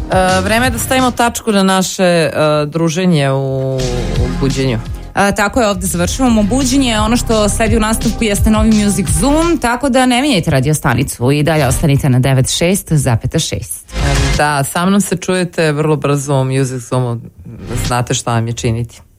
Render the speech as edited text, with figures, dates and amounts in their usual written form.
Vreme je da stavimo tačku na naše druženje u buđenju. Tako je, ovde završavamo buđenje. Ono što sledi u nastavku jeste novi Music Zoom, tako da ne menjajte radio stanicu i dalje ostanite na 96,6. Da, sa mnom se čujete vrlo brzo u Music Zoomu, znate šta vam je činiti.